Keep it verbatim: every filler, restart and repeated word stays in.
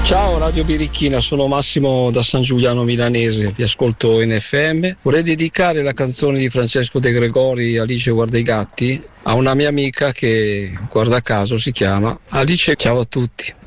Ciao Radio Birichina, sono Massimo da San Giuliano Milanese, vi ascolto in F M. Vorrei dedicare la canzone di Francesco De Gregori, Alice guarda i gatti, a una mia amica che, guarda caso, si chiama Alice. Ciao a tutti.